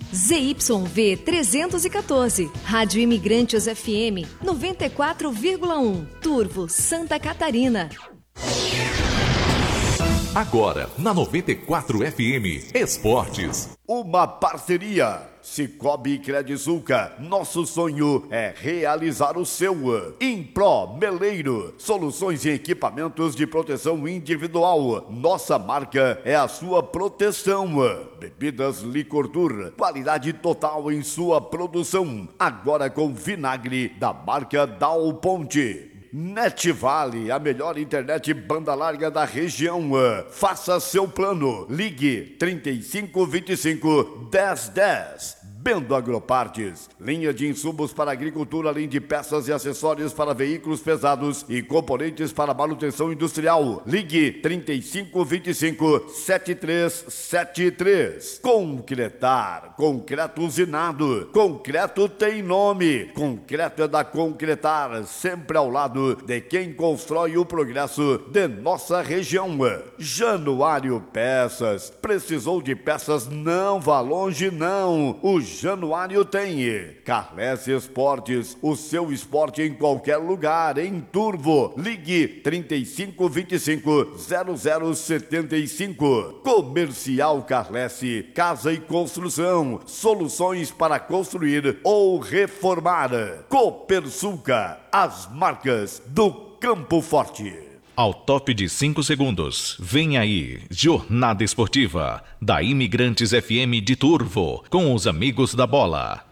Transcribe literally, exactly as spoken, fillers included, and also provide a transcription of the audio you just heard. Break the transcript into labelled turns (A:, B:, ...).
A: Z Y V trezentos e quatorze, Rádio Imigrantes F M noventa e quatro vírgula um, Turvo, Santa Catarina.
B: Agora, na noventa e quatro F M, Esportes.
C: Uma parceria. Cicobi Credisulca, nosso sonho é realizar o seu. Impro Meleiro, soluções e equipamentos de proteção individual. Nossa marca é a sua proteção. Bebidas Licor Tour, qualidade total em sua produção. Agora com vinagre da marca Dal Ponte. NetVale, a melhor internet banda larga da região. Faça seu plano. Ligue trinta e cinco, vinte e cinco, dez, dez. Bendo Agropartes, linha de insumos para agricultura, além de peças e acessórios para veículos pesados e componentes para manutenção industrial. Ligue trinta e cinco, vinte e cinco, setenta e três setenta e três. Concretar, concreto usinado. Concreto tem nome. Concreto é da Concretar, sempre ao lado de quem constrói o progresso de nossa região. Januário Peças, precisou de peças? Não vá longe não. O Januário tem. Carles Esportes, o seu esporte em qualquer lugar, em Turvo. Ligue trinta e cinco, vinte e cinco, zero zero setenta e cinco. Comercial Carles, casa e construção, soluções para construir ou reformar. Copersuca, as marcas do Campo Forte.
B: Ao top de cinco segundos, vem aí, Jornada Esportiva, da Imigrantes F M de Turvo, com os amigos da bola.